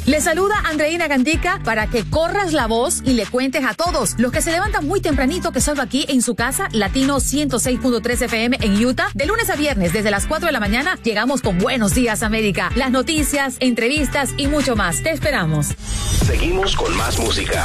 Le saluda Andreina Gandica para que corras la voz y le cuentes a todos los que se levantan muy tempranito que salgo aquí en su casa, Latino 106.3 FM en Utah. De lunes a viernes, desde las 4 de la mañana, llegamos con Buenos Días América. Las noticias, entrevistas y mucho más. Te esperamos. Seguimos con más música.